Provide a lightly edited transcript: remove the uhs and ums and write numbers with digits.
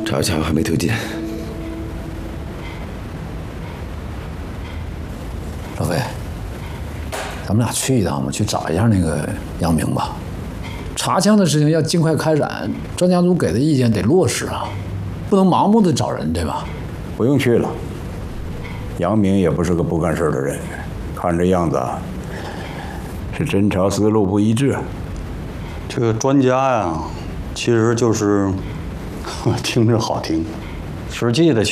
查家伙还没推进。 老飞，咱们俩去一趟吧，去找一下那个杨明吧。查枪的事情要尽快开展，专家组给的意见得落实啊，不能盲目的找人，对吧？ 不用去了。杨明也不是个不干事的人，看这样子啊，是侦查思路不一致。 这个专家呀，其实就是听着好听，实际的